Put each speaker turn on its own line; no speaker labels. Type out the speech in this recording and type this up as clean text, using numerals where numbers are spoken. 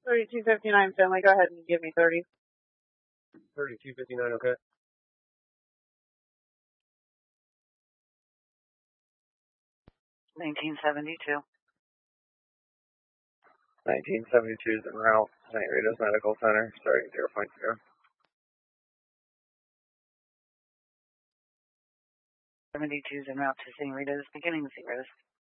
3259 Finley, go ahead and give me 30.
3259, okay.
1972.
1972 is en route, St. Rita's Medical Center, starting 0.0.
72 is en route to St. Rita's, beginning 0.